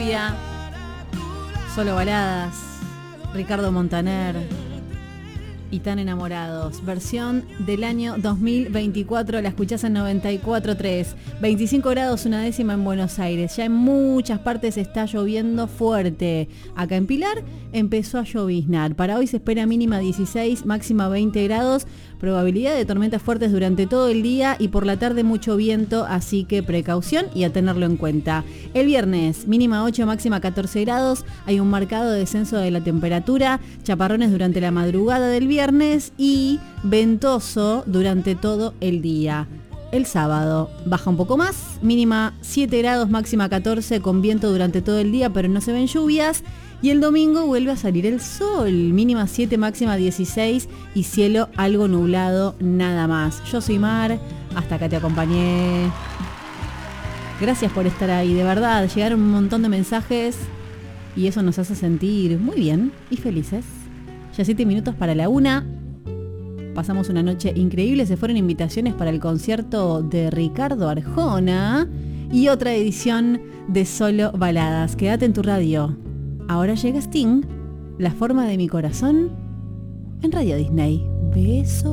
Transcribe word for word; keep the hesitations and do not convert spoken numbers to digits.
lluvia. Solo baladas. Ricardo Montaner. Y Tan Enamorados. Versión del año dos mil veinticuatro. La escuchás en noventa y cuatro punto tres. veinticinco grados una décima en Buenos Aires. Ya en muchas partes está lloviendo fuerte. Acá en Pilar empezó a lloviznar. Para hoy se espera mínima dieciséis, máxima veinte grados. Probabilidad de tormentas fuertes durante todo el día y por la tarde mucho viento, así que precaución y a tenerlo en cuenta. El viernes, mínima ocho, máxima catorce grados. Hay un marcado descenso de la temperatura. Chaparrones durante la madrugada del viernes y ventoso durante todo el día. El sábado baja un poco más, mínima siete grados, máxima catorce, con viento durante todo el día, pero no se ven lluvias. Y el domingo vuelve a salir el sol, mínima siete, máxima dieciséis y cielo algo nublado, nada más. Yo soy Mar, hasta acá te acompañé. Gracias por estar ahí, de verdad, llegaron un montón de mensajes y eso nos hace sentir muy bien y felices. Ya siete minutos para la una. Pasamos una noche increíble. Se fueron invitaciones para el concierto de Ricardo Arjona y otra edición de Solo Baladas. Quédate en tu radio. Ahora llega Sting, La forma de mi corazón, en Radio Disney. Beso.